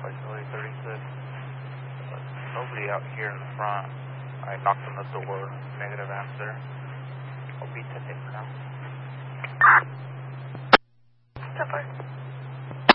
Flight 36. Nobody out here in the front. I knocked on the door. Negative answer. I'll be 10 days now.